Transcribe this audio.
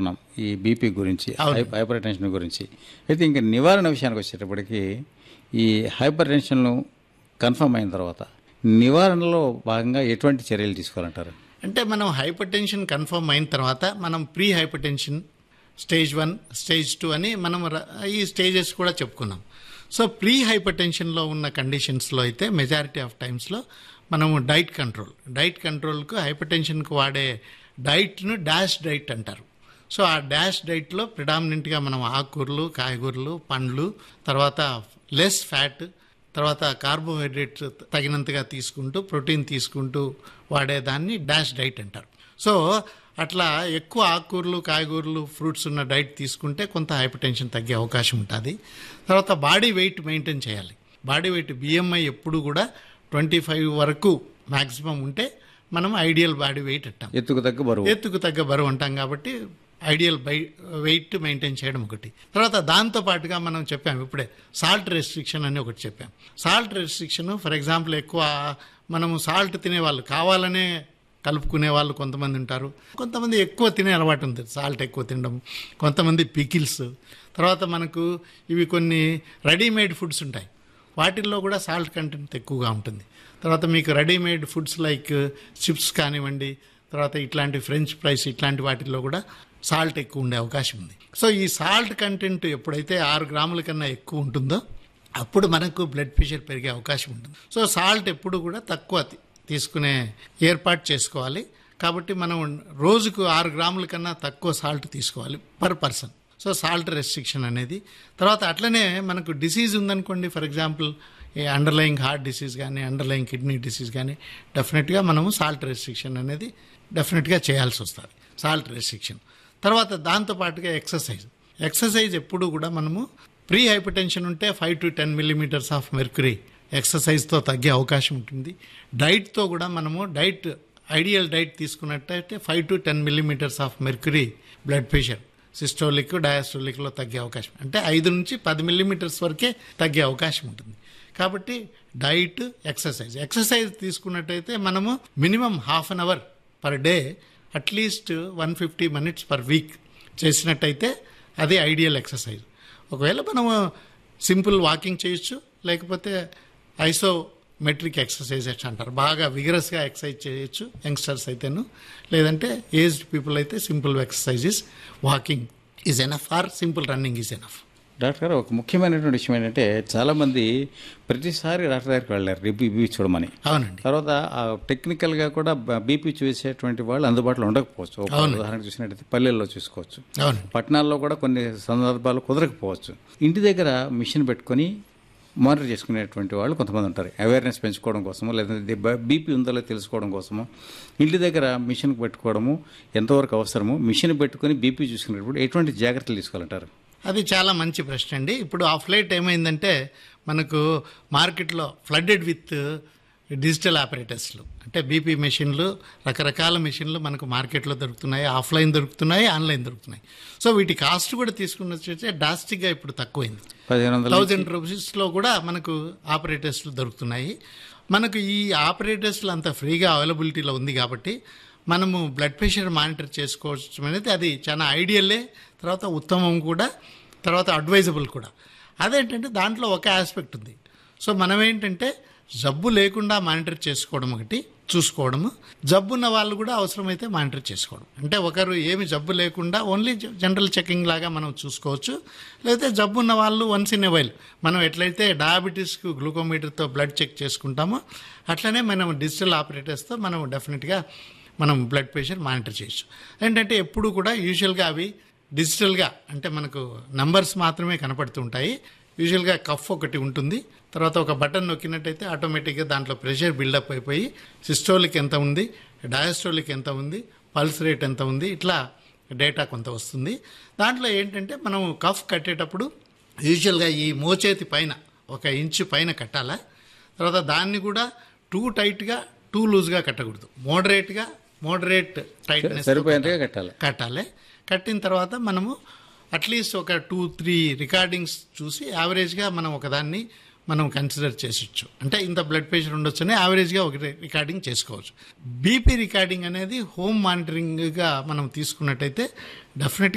చెప్పుకున్నాం ఈ బీపీ గురించి, హైపర్ టెన్షన్ గురించి. అయితే ఇంకా నివారణ విషయానికి వచ్చేటప్పటికి ఈ హైపర్ టెన్షన్ను కన్ఫర్మ్ అయిన తర్వాత నివారణలో భాగంగా ఎటువంటి చర్యలు తీసుకోవాలంటారు? అంటే మనం హైపర్ టెన్షన్ కన్ఫర్మ్ అయిన తర్వాత మనం pre hyper tension stage 1, stage 2 అని మనం ఈ స్టేజెస్ కూడా చెప్పుకున్నాం. సో ప్రీ హైపర్ టెన్షన్లో ఉన్న కండిషన్స్లో అయితే మెజారిటీ ఆఫ్ టైమ్స్లో మనము డైట్ కంట్రోల్కు హైపర్ టెన్షన్కు వాడే డైట్ను డాష్ డైట్ అంటారు. సో ఆ డాష్ డైట్లో ప్రిడామినెంట్గా మనం ఆకుకూరలు, కాయగూరలు, పండ్లు, తర్వాత లెస్ ఫ్యాట్, తర్వాత కార్బోహైడ్రేట్స్ తగినంతగా తీసుకుంటూ ప్రోటీన్ తీసుకుంటూ వాడేదాన్ని డాష్ డైట్ అంటారు. సో అట్లా ఎక్కువ ఆకుకూరలు, కాయగూరలు, ఫ్రూట్స్ ఉన్న డైట్ తీసుకుంటే కొంత హైపర్ టెన్షన్ తగ్గే అవకాశం ఉంటుంది. తర్వాత బాడీ వెయిట్ మెయింటైన్ చేయాలి. బాడీ వెయిట్ BMI ఎప్పుడు కూడా 25 వరకు మ్యాక్సిమం ఉంటే మనం ఐడియల్ బాడీ వెయిట్ అంటాం. ఎత్తుకు తగ్గ బరువు అంటాం. కాబట్టి ఐడియల్ వెయిట్ మెయింటైన్ చేయడం ఒకటి. తర్వాత దాంతో పాటుగా మనం చెప్పాం ఇప్పుడే సాల్ట్ రెస్ట్రిక్షన్ అని ఒకటి చెప్పాం. సాల్ట్ రెస్ట్రిక్షన్ ఫర్ ఎగ్జాంపుల్ ఎక్కువ మనము సాల్ట్ తినేవాళ్ళు, కావాలనే కలుపుకునే వాళ్ళు కొంతమంది ఉంటారు. కొంతమంది ఎక్కువ తినే అలవాటు ఉంది, సాల్ట్ ఎక్కువ తినడం. కొంతమంది పికిల్స్, తర్వాత మనకు ఇవి కొన్ని రెడీమేడ్ ఫుడ్స్ ఉంటాయి, వాటిల్లో కూడా సాల్ట్ కంటెంట్ ఎక్కువగా ఉంటుంది. తర్వాత మీకు రెడీమేడ్ ఫుడ్స్ లైక్ చిప్స్ కానివ్వండి, తర్వాత ఇట్లాంటి ఫ్రెంచ్ ఫ్రైస్, ఇట్లాంటి వాటిల్లో కూడా సాల్ట్ ఎక్కువ ఉండే అవకాశం ఉంది. సో ఈ సాల్ట్ కంటెంట్ ఎప్పుడైతే 6 గ్రాముల కన్నా ఎక్కువ ఉంటుందో అప్పుడు మనకు బ్లడ్ ప్రెషర్ పెరిగే అవకాశం ఉంటుంది. సో సాల్ట్ ఎప్పుడు కూడా తక్కువ తీసుకునే ఏర్పాటు చేసుకోవాలి. కాబట్టి మనం రోజుకు 6 గ్రాముల కన్నా తక్కువ సాల్ట్ తీసుకోవాలి per person. So salt restriction అనేది. తర్వాత అట్లనే మనకు డిసీజ్ ఉందనుకోండి, ఫర్ ఎగ్జాంపుల్ ఈ అండర్లయింగ్ హార్ట్ డిసీజ్ కానీ, అండర్లయింగ్ కిడ్నీ డిసీజ్ కానీ, డెఫినెట్గా మనము సాల్ట్ రెస్ట్రిక్షన్ అనేది డెఫినెట్గా చేయాల్సి వస్తుంది, సాల్ట్ రెస్ట్రిక్షన్. తర్వాత దాంతోపాటుగా ఎక్సర్సైజ్ ఎప్పుడు కూడా మనము ప్రీ హైపర్ టెన్షన్ ఉంటే 5 to 10 millimeters ఆఫ్ మెర్క్యూరీ ఎక్సర్సైజ్తో తగ్గే అవకాశం ఉంటుంది. డైట్తో కూడా మనము ఐడియల్ డైట్ తీసుకున్నట్టయితే 5 to 10 millimeters of mercury blood pressure systolic, డయాస్టోలిక్లో తగ్గే అవకాశం, అంటే 5 నుంచి 10 millimeters వరకే తగ్గే అవకాశం ఉంటుంది. కాబట్టి డైట్, ఎక్సర్సైజ్ తీసుకున్నట్టయితే మనము minimum ½ an hour per day, at least 150 minutes per week చేసినట్టయితే అది ఐడియల్ ఎక్సర్సైజ్. ఒకవేళ మనము సింపుల్ వాకింగ్ చేయొచ్చు, లేకపోతే ఐసోమెట్రిక్ ఎక్సర్సైజ్ అంటారు, బాగా విగరస్గా ఎక్సర్సైజ్ చేయొచ్చు యంగ్స్టర్స్ అయితేను. లేదంటే ఏజ్డ్ పీపుల్ అయితే simple exercises, walking is enough are simple running is enough. Doctor గారు, ఒక ముఖ్యమైనటువంటి విషయం ఏంటంటే చాలామంది ప్రతిసారి డాక్టర్ దగ్గరికి వెళ్ళారు బీపీ చూడమని. అవునండి. తర్వాత టెక్నికల్గా కూడా బీపీ చూసేటువంటి వాళ్ళు అందుబాటులో ఉండకపోవచ్చు. ఉదాహరణకు చూసినట్టయితే పల్లెల్లో చూసుకోవచ్చు, పట్టణాల్లో కూడా కొన్ని సందర్భాలు కుదరకపోవచ్చు. ఇంటి దగ్గర మిషన్ పెట్టుకొని మానిటర్ చేసుకునేటువంటి వాళ్ళు కొంతమంది ఉంటారు, అవేర్నెస్ పెంచుకోవడం కోసము, లేదంటే బీపీ ఉందో తెలుసుకోవడం కోసము. ఇంటి దగ్గర మిషన్ పెట్టుకోవడము ఎంతవరకు అవసరము, మిషన్ పెట్టుకొని బీపీ చూసుకునేటప్పుడు ఎటువంటి జాగ్రత్తలు తీసుకోవాలంటారు? అది చాలా మంచి ప్రశ్న అండి. ఇప్పుడు ఆఫ్ లైట్ ఏమైందంటే మనకు మార్కెట్లో ఫ్లడ్డెడ్ విత్ డిజిటల్ ఆపరేటర్స్లు, అంటే బీపీ మెషిన్లు, రకరకాల మెషిన్లు మనకు మార్కెట్లో దొరుకుతున్నాయి. ఆఫ్లైన్ దొరుకుతున్నాయి, ఆన్లైన్ దొరుకుతున్నాయి. సో వీటి కాస్ట్ కూడా తీసుకున్నట్లయితే డ్రాస్టిక్గా ఇప్పుడు తక్కువైంది. 1,000 రూపీస్లో కూడా మనకు ఆపరేటర్స్లు దొరుకుతున్నాయి. మనకు ఈ ఆపరేటర్స్లు అంత ఫ్రీగా అవైలబిలిటీలో ఉంది కాబట్టి మనము బ్లడ్ ప్రెషర్ మానిటర్ చేసుకోవచ్చు అనేది అది చాలా ఐడియల్లే, తర్వాత ఉత్తమం కూడా, తర్వాత అడ్వైజబుల్ కూడా. అదేంటంటే దాంట్లో ఒక ఆస్పెక్ట్ ఉంది. సో మనం ఏంటంటే జబ్బు లేకుండా మానిటర్ చేసుకోవడం ఒకటి చూసుకోవడము, జబ్బు ఉన్న వాళ్ళు కూడా అవసరమైతే మానిటర్ చేసుకోవడం. అంటే ఒకరు ఏమి జబ్బు లేకుండా ఓన్లీ జనరల్ చెకింగ్ లాగా మనం చూసుకోవచ్చు. లేకపోతే జబ్బు ఉన్న వాళ్ళు వన్స్ ఇన్ ఎ వైల్ మనం ఎట్లయితే డయాబెటీస్కు గ్లూకోమీటర్తో బ్లడ్ చెక్ చేసుకుంటామో అట్లనే మనం డిజిటల్ ఆపరేటర్స్తో మనం డెఫినెట్గా మనం బ్లడ్ ప్రెషర్ మానిటర్ చేయొచ్చు. ఏంటంటే ఎప్పుడు కూడా యూజువల్గా అవి డిజిటల్గా, అంటే మనకు నంబర్స్ మాత్రమే కనపడుతూ ఉంటాయి. యూజువల్గా కఫ్ ఒకటి ఉంటుంది, తర్వాత ఒక బటన్ నొక్కినట్టయితే ఆటోమేటిక్గా దాంట్లో ప్రెషర్ బిల్డప్ అయిపోయి సిస్టోలిక్ ఎంత ఉంది, డయాస్టోలిక్ ఎంత ఉంది, పల్స్ రేట్ ఎంత ఉంది, ఇట్లా డేటా కొంత వస్తుంది. దాంట్లో ఏంటంటే మనం కఫ్ కట్టేటప్పుడు యూజువల్గా ఈ మోచేతి పైన 1 ఇంచు పైన కట్టాలా. తర్వాత దాన్ని కూడా టూ టైట్గా టూ లూజ్గా కట్టకూడదు, మోడరేట్ టైట్నెస్ కట్టాలి. కట్టిన తర్వాత మనము అట్లీస్ట్ ఒక 2-3 రికార్డింగ్స్ చూసి యావరేజ్గా మనం ఒకదాన్ని మనం కన్సిడర్ చేసొచ్చు. అంటే ఇంత బ్లడ్ ప్రెషర్ ఉండొచ్చు అని యావరేజ్గా ఒక రికార్డింగ్ చేసుకోవచ్చు. బీపీ రికార్డింగ్ అనేది హోమ్ మానిటరింగ్గా మనం తీసుకున్నట్టయితే డెఫినెట్గా